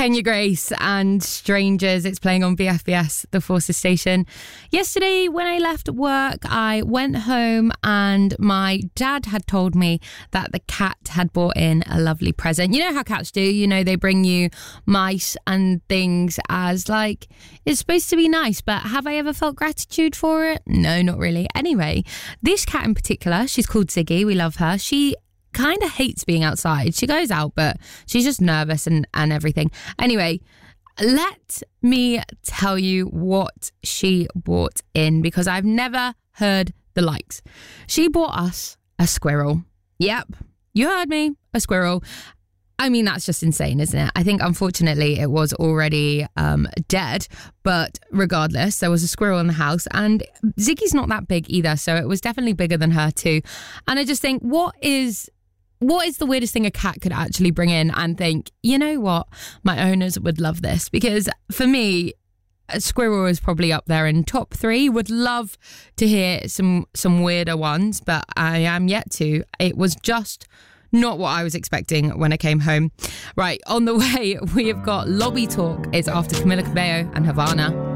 Kenya Grace and Strangers. It's playing on BFBS, the Forces station. Yesterday, when I left work, I went home and my dad had told me that the cat had brought in a lovely present. You know how cats do, you know, they bring you mice and things as like, it's supposed to be nice, but have I ever felt gratitude for it? No, not really. Anyway, this cat in particular, she's called Ziggy. We love her. She kind of hates being outside. She goes out, but she's just nervous and everything. Anyway, let me tell you what she brought in, because I've never heard the likes. She bought us a squirrel. Yep, you heard me, a squirrel. I mean, that's just insane, isn't it? I think, unfortunately, it was already dead. But regardless, there was a squirrel in the house. And Ziggy's not that big either, so it was definitely bigger than her too. And I just think, what is the weirdest thing a cat could actually bring in and think, you know what, my owners would love this? Because for me, a squirrel is probably up there in top 3. Would love to hear some weirder ones, but I am yet to. It was just not what I was expecting when I came home. Right, on the way, we have got Lobby Talk. It's after Camila Cabello and Havana.